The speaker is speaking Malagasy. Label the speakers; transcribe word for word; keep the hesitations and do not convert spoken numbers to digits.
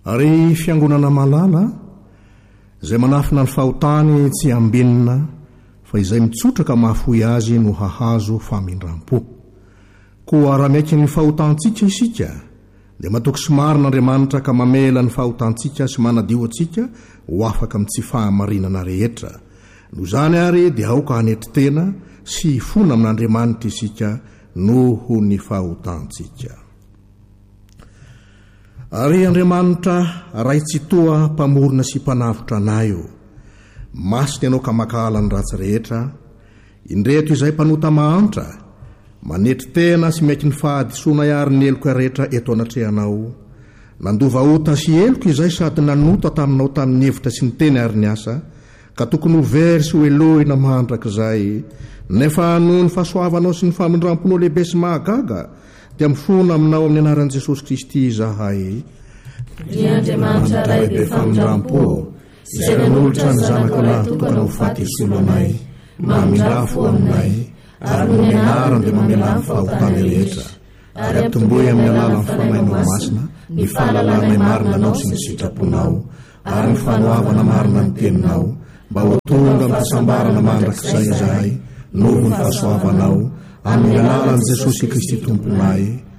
Speaker 1: ary fiangonana malala izay manafina ny fahotany tsy ambinina fa izay mitsotraka mahafoy azy no hahazo famindram-po. Koa raha miaiky ny fahotantsika isika dia matoky sy marin'Andriamanitra ka mamela ny fahotantsika sy manadio antsika ho afaka amin'ny tsy fahamarinana rehetra. No zany ary dia aoka hanety tena sy fona amin'Andriamanitra isika noho ny fahotantsika. Ary Andriamanitra ray tsy toa mpamorona sy mpanavotra anayo, masina ianao ka makahala ny ratsy rehetra, indreto izay mpanota mahantra, manety tena sy miaiky ny fahadisoana iary ny eloko rehetra eto anatrehanao. Nandova ota sy eloko izay sady nanota taminao tamin'ny hevitra sy ny teny ary ny asa, ka tokony ho very sy ho elohina mahantrak'izay, nefa noho ny fahasoavanao sy ny famindramponao lehibe sy mahagaga dia mifona aminao amin'ny anaran'i Jesosy Kristy izahay.
Speaker 2: Ry Andriamanitra lehibe famindram-po, izay nanolotra ny zanako lahy tokana ho faty solo anay, mamindra-fo aminay, ary ny anarany dia mamela ny fahotany rehetra, ary amtomboy amin'ny alalan'ny fanainao masina ny fahalalànay marina anao sy ny sitraponao, ary ny fanoavana marina ny teninao, mba ho tonga amin'ny fahasambarana mandrakizay izahay noho ny fahasoavanao, amin'ny alalan'i Jesosy Kristy tomponay.